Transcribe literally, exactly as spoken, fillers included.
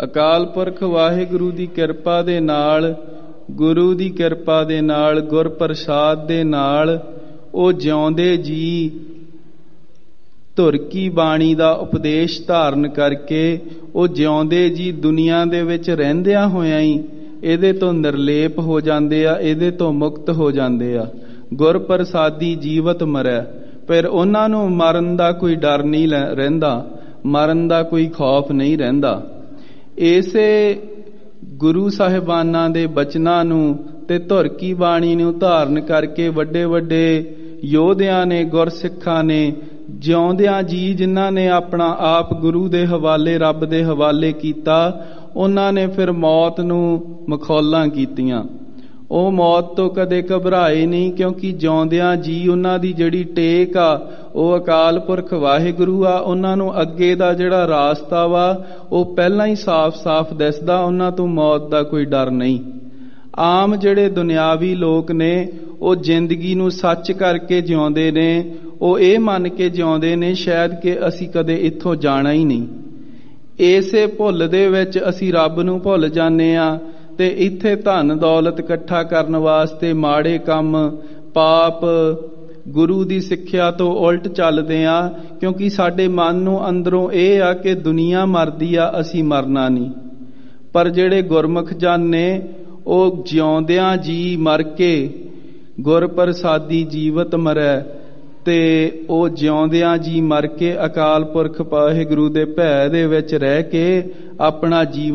ਅਕਾਲ ਪੁਰਖ ਵਾਹਿਗੁਰੂ ਦੀ ਕਿਰਪਾ ਦੇ ਨਾਲ, ਗੁਰੂ ਦੀ ਕਿਰਪਾ ਦੇ ਨਾਲ, ਗੁਰ ਪ੍ਰਸਾਦ ਦੇ ਨਾਲ ਉਹ ਜਿਉਂਦੇ ਜੀ ਧੁਰ ਕੀ ਬਾਣੀ ਦਾ ਉਪਦੇਸ਼ ਧਾਰਨ ਕਰਕੇ ਉਹ ਜਿਉਂਦੇ ਜੀ ਦੁਨੀਆ ਦੇ ਵਿੱਚ ਰਹਿੰਦਿਆਂ ਹੋਇਆਂ ਹੀ ਇਹਦੇ ਤੋਂ ਨਿਰਲੇਪ ਹੋ ਜਾਂਦੇ ਆ, ਇਹਦੇ ਤੋਂ ਮੁਕਤ ਹੋ ਜਾਂਦੇ ਆ। ਗੁਰ ਪ੍ਰਸਾਦੀ ਜੀਵਤ ਮਰੈ, ਫਿਰ ਉਹਨਾਂ ਨੂੰ ਮਰਨ ਦਾ ਕੋਈ ਡਰ ਨਹੀਂ ਰਹਿੰਦਾ, ਮਰਨ ਦਾ ਕੋਈ ਖੌਫ ਨਹੀਂ ਰਹਿੰਦਾ। ਇਸੇ ਗੁਰੂ ਸਾਹਿਬਾਨਾਂ ਦੇ ਬਚਨਾਂ ਨੂੰ ਤੇ ਧੁਰ ਕੀ ਬਾਣੀ ਨੂੰ ਧਾਰਨ ਕਰਕੇ ਵੱਡੇ ਵੱਡੇ ਯੋਧਿਆਂ ਨੇ, ਗੁਰਸਿੱਖਾਂ ਨੇ, ਜਿਉਂਦਿਆਂ ਜੀ ਜਿਨ੍ਹਾਂ ਨੇ ਆਪਣਾ ਆਪ ਗੁਰੂ ਦੇ ਹਵਾਲੇ, ਰੱਬ ਦੇ ਹਵਾਲੇ ਕੀਤਾ, ਉਹਨਾਂ ਨੇ ਫਿਰ ਮੌਤ ਨੂੰ ਮਖੌਲਾਂ ਕੀਤੀਆਂ। ਉਹ ਮੌਤ ਤੋਂ ਕਦੇ ਘਬਰਾਏ ਨਹੀਂ, ਕਿਉਂਕਿ ਜਿਉਂਦਿਆਂ ਜੀ ਉਹਨਾਂ ਦੀ ਜਿਹੜੀ ਟੇਕ ਆ ਉਹ ਅਕਾਲ ਪੁਰਖ ਵਾਹਿਗੁਰੂ ਆ। ਉਹਨਾਂ ਨੂੰ ਅੱਗੇ ਦਾ ਜਿਹੜਾ ਰਾਸਤਾ ਵਾ ਉਹ ਪਹਿਲਾਂ ਹੀ ਸਾਫ਼-ਸਾਫ਼ ਦਿਸਦਾ, ਉਹਨਾਂ ਤੋਂ ਮੌਤ ਦਾ ਕੋਈ ਡਰ ਨਹੀਂ। ਆਮ ਜਿਹੜੇ ਦੁਨਿਆਵੀ ਲੋਕ ਨੇ ਉਹ ਜ਼ਿੰਦਗੀ ਨੂੰ ਸੱਚ ਕਰਕੇ ਜਿਉਂਦੇ ਨੇ, ਉਹ ਇਹ ਮੰਨ ਕੇ ਜਿਉਂਦੇ ਨੇ ਸ਼ਾਇਦ ਕਿ ਅਸੀਂ ਕਦੇ ਇੱਥੋਂ ਜਾਣਾ ਹੀ ਨਹੀਂ। ਇਸੇ ਭੁੱਲ ਦੇ ਵਿੱਚ ਅਸੀਂ ਰੱਬ ਨੂੰ ਭੁੱਲ ਜਾਂਦੇ ਆ ਤੇ ਇੱਥੇ ਧਨ ਦੌਲਤ ਇਕੱਠਾ ਕਰਨ ਵਾਸਤੇ ਮਾੜੇ ਕੰਮ, ਪਾਪ, ਗੁਰੂ ਦੀ ਸਿੱਖਿਆ ਤੋਂ ਉਲਟ ਚੱਲਦੇ ਆ, ਕਿਉਂਕਿ ਸਾਡੇ ਮਨ ਨੂੰ ਅੰਦਰੋਂ ਇਹ ਆ ਕਿ ਦੁਨੀਆ ਮਰਦੀ ਆ, ਅਸੀਂ ਮਰਨਾ ਨਹੀਂ। ਪਰ ਜਿਹੜੇ ਗੁਰਮੁਖ ਜਨ ਨੇ ਉਹ ਜਿਉਂਦਿਆਂ ਜੀ ਮਰ ਕੇ ਗੁਰ ਪ੍ਰਸਾਦੀ ਜੀਵਤ ਮਰੈ, ਤੇ ਉਹ ਜਿਉਂਦਿਆਂ ਜੀ ਮਰ ਕੇ ਅਕਾਲ ਪੁਰਖ ਵਾਹਿਗੁਰੂ ਦੇ ਭੈ ਦੇ ਵਿੱਚ ਰਹਿ ਕੇ ਆਪਣਾ ਜੀਵਨ